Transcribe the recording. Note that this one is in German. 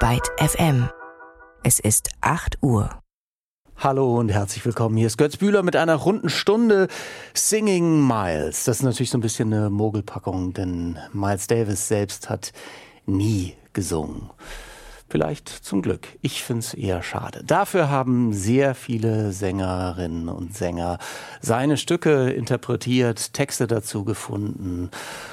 Byte FM. Es ist 8 Uhr. Hallo und herzlich willkommen. Hier ist Götz Bühler mit einer runden Stunde Singing Miles. Das ist natürlich so ein bisschen eine Mogelpackung, denn Miles Davis selbst hat nie gesungen. Vielleicht zum Glück. Ich finde es eher schade. Dafür haben sehr viele Sängerinnen und Sänger seine Stücke interpretiert, Texte dazu gefunden